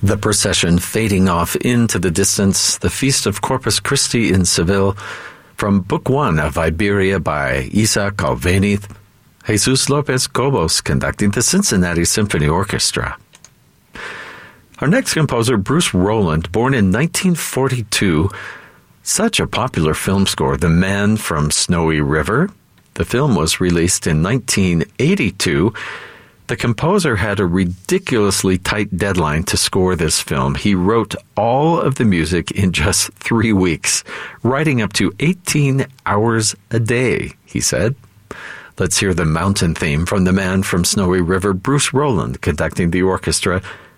The procession fading off into the distance, the Feast of Corpus Christi in Seville, from Book 1 of Iberia by Isaac Albéniz, Jesus Lopez Cobos conducting the Cincinnati Symphony Orchestra. Our next composer, Bruce Rowland, born in 1942, such a popular film score, The Man from Snowy River. The film was released in 1982. The composer had a ridiculously tight deadline to score this film. He wrote all of the music in just 3 weeks, writing up to 18 hours a day, he said. Let's hear the mountain theme from The Man from Snowy River, Bruce Rowland conducting the orchestra,